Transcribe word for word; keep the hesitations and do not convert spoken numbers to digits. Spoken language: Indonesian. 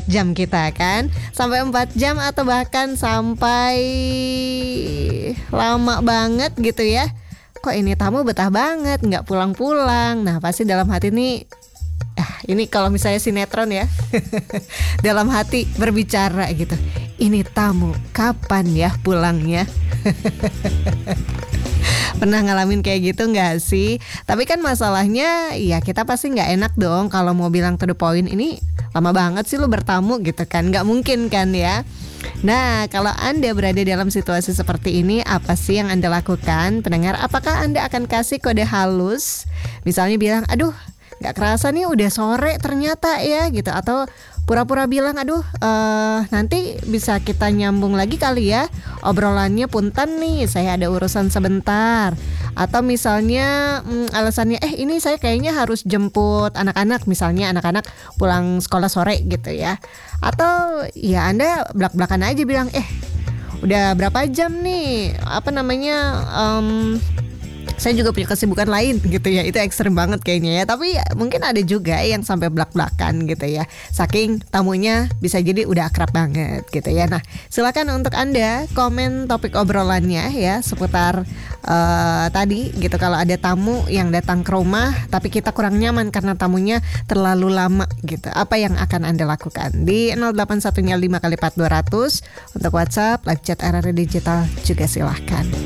empat jam kita kan. Sampai empat jam atau bahkan sampai lama banget gitu ya. Kok ini tamu betah banget, gak pulang-pulang. Nah pasti dalam hati nih, ah, ini kalau misalnya sinetron ya dalam hati berbicara gitu, ini tamu kapan ya pulangnya? Pernah ngalamin kayak gitu gak sih? Tapi kan masalahnya ya kita pasti gak enak dong kalau mau bilang to the point, ini lama banget sih lu bertamu gitu kan. Gak mungkin kan ya. Nah kalau Anda berada dalam situasi seperti ini, apa sih yang Anda lakukan? Pendengar, apakah Anda akan kasih kode halus? Misalnya bilang, aduh gak kerasa nih udah sore ternyata ya gitu. Atau pura-pura bilang, aduh uh, nanti bisa kita nyambung lagi kali ya, obrolannya punten nih, saya ada urusan sebentar. Atau misalnya hmm, alasannya, eh ini saya kayaknya harus jemput anak-anak, misalnya anak-anak pulang sekolah sore gitu ya. Atau ya Anda belak-belakan aja bilang, eh udah berapa jam nih, apa namanya, um, saya juga punya kesibukan lain gitu ya. Itu ekstrim banget kayaknya ya. Tapi ya, mungkin ada juga yang sampai belak-belakan gitu ya, saking tamunya bisa jadi udah akrab banget gitu ya. Nah silakan untuk Anda komen topik obrolannya ya seputar uh, tadi gitu. Kalau ada tamu yang datang ke rumah tapi kita kurang nyaman karena tamunya terlalu lama gitu, apa yang akan Anda lakukan? Di nol delapan satu lima kali empat dua ratus untuk WhatsApp, live chat R R I Digital juga silahkan.